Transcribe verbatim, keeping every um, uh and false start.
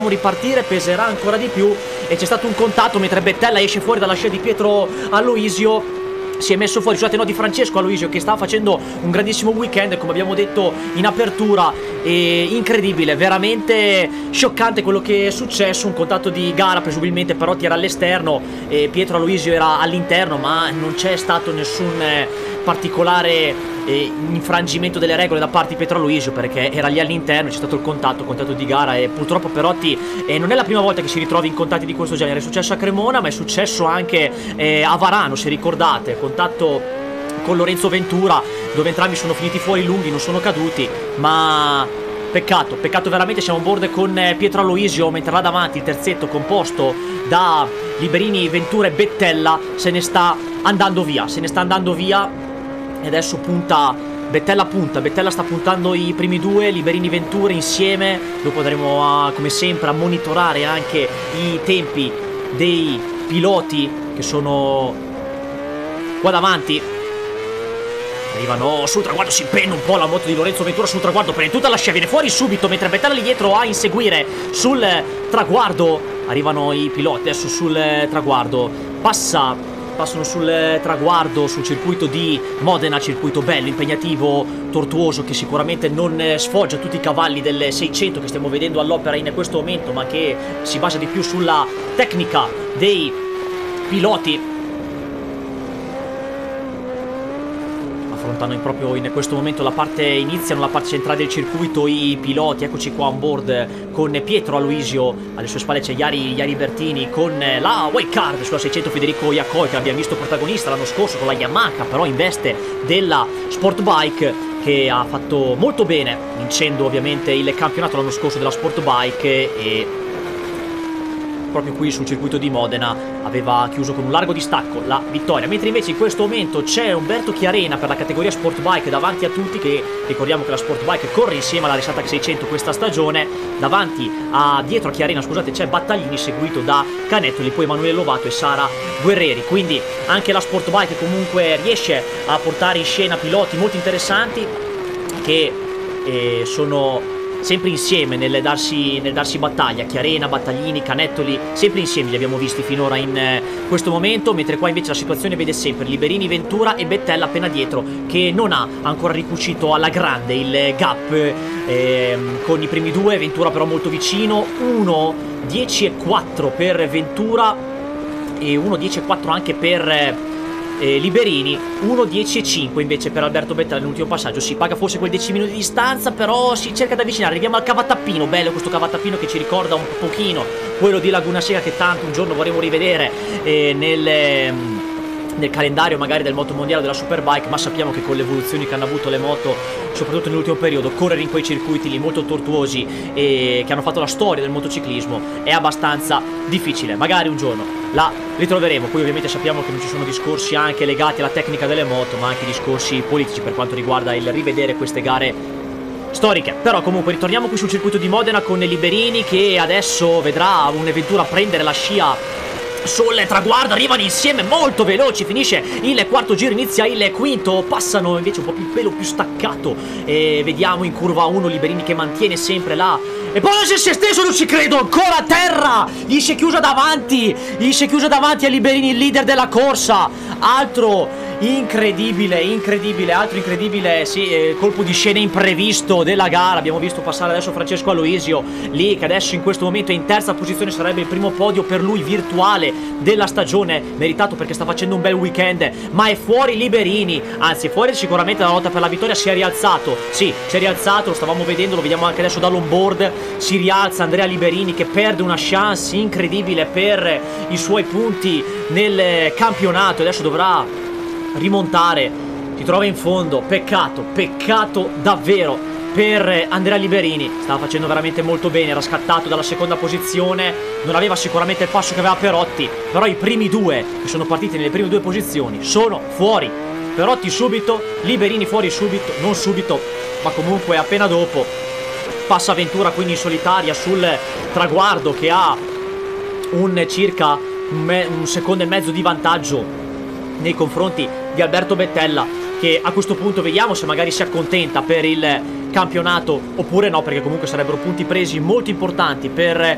ripartire, peserà ancora di più e c'è stato un contatto mentre Bettella esce fuori dalla scia di Pietro Aloisio. Si è messo fuori, scusate, no, di Francesco Aloisio, che stava facendo un grandissimo weekend, come abbiamo detto in apertura. E incredibile, veramente scioccante quello che è successo. Un contatto di gara, presumibilmente Perotti era all'esterno e Pietro Aloisio era all'interno, ma non c'è stato nessun eh, particolare eh, infrangimento delle regole da parte di Pietro Aloisio, perché era lì all'interno, c'è stato il contatto, contatto di gara. E purtroppo Perotti eh, non è la prima volta che si ritrova in contatti di questo genere. È successo a Cremona, ma è successo anche eh, a Varano, se ricordate, contatto con Lorenzo Ventura, dove entrambi sono finiti fuori lunghi, non sono caduti, ma peccato, peccato veramente. Siamo on board con Pietro Aloisio, mentre là davanti il terzetto composto da Liberini, Ventura e Bettella se ne sta andando via, se ne sta andando via e adesso punta, Bettella punta, Bettella sta puntando i primi due, Liberini, Ventura insieme. Dopo andremo a, come sempre, a monitorare anche i tempi dei piloti che sono qua davanti. Arrivano sul traguardo, si penna un po' la moto di Lorenzo Ventura sul traguardo, prende tutta la scia, viene fuori subito, mentre Bettella lì dietro a inseguire sul traguardo. Arrivano i piloti adesso sul traguardo, passa, passano sul traguardo, sul circuito di Modena, circuito bello, impegnativo, tortuoso, che sicuramente non sfoggia tutti i cavalli del seicento che stiamo vedendo all'opera in questo momento, ma che si basa di più sulla tecnica dei piloti. Affrontano proprio in questo momento la parte, iniziano la parte centrale del circuito i piloti. Eccoci qua on board con Pietro Aloisio, alle sue spalle c'è Iari, Iari Bertini con la wildcard sulla seicento Federico Iacoi, che abbiamo visto protagonista l'anno scorso con la Yamaha, però in veste della Sport Bike, che ha fatto molto bene vincendo ovviamente il campionato l'anno scorso della Sport Bike e proprio qui sul circuito di Modena aveva chiuso con un largo distacco la vittoria. Mentre invece in questo momento c'è Umberto Chiarena per la categoria Sport Bike davanti a tutti, che ricordiamo che la Sport Bike corre insieme alla Resatac seicento questa stagione. Davanti a, dietro a Chiarena, scusate, c'è Battaglini seguito da Canettoli, poi Emanuele Lovato e Sara Guerrieri. Quindi anche la Sport Bike comunque riesce a portare in scena piloti molto interessanti che eh, sono sempre insieme nel darsi, nel darsi battaglia. Chiarena, Battaglini, Canettoli, sempre insieme li abbiamo visti finora in eh, questo momento, mentre qua invece la situazione vede sempre Liberini, Ventura e Bettella appena dietro, che non ha ancora ricucito alla grande il gap eh, con i primi due. Ventura però molto vicino, uno dieci e quattro per Ventura e uno dieci e quattro anche per eh, Eh, Liberini, uno dieci e cinque invece per Alberto Bettella nell'ultimo passaggio. Si paga forse quel dieci minuti di distanza, però si cerca di avvicinare. Arriviamo al cavatappino, bello questo cavatappino che ci ricorda un pochino quello di Laguna Seca, che tanto un giorno vorremmo rivedere eh, nel, eh, nel calendario magari del motomondiale della Superbike, ma sappiamo che con le evoluzioni che hanno avuto le moto, soprattutto nell'ultimo periodo, correre in quei circuiti lì molto tortuosi e che hanno fatto la storia del motociclismo è abbastanza difficile. Magari un giorno la ritroveremo. Poi ovviamente sappiamo che non ci sono discorsi anche legati alla tecnica delle moto, ma anche discorsi politici per quanto riguarda il rivedere queste gare storiche. Però comunque ritorniamo qui sul circuito di Modena con Liberini, che adesso vedrà un'avventura prendere la scia sul traguardo. Arrivano insieme molto veloci, finisce il quarto giro, inizia il quinto, passano invece un po' più pelo più staccato e vediamo in curva uno Liberini che mantiene sempre là e poi si è stesso, non ci credo, ancora a terra, gli si è chiusa davanti, gli si è chiusa davanti a Liberini, il leader della corsa. Altro incredibile, incredibile, altro incredibile, sì, eh, colpo di scena imprevisto della gara. Abbiamo visto passare adesso Francesco Aloisio lì, che adesso in questo momento è in terza posizione, sarebbe il primo podio per lui virtuale della stagione, meritato perché sta facendo un bel weekend, ma è fuori Liberini, anzi è fuori sicuramente la lotta per la vittoria. Si è rialzato, sì, si è rialzato, lo stavamo vedendo, lo vediamo anche adesso dall'onboard, si rialza Andrea Liberini, che perde una chance incredibile per i suoi punti nel campionato, adesso dovrà rimontare, si trova in fondo. Peccato, peccato davvero per Andrea Liberini, stava facendo veramente molto bene, era scattato dalla seconda posizione, non aveva sicuramente il passo che aveva Perotti, però i primi due che sono partiti nelle prime due posizioni sono fuori. Perotti subito, Liberini fuori subito, non subito ma comunque appena dopo. Passa Ventura quindi in solitaria sul traguardo, che ha un circa un, un secondo e mezzo di vantaggio nei confronti di Alberto Bettella, che a questo punto vediamo se magari si accontenta per il campionato oppure no, perché comunque sarebbero punti presi molto importanti per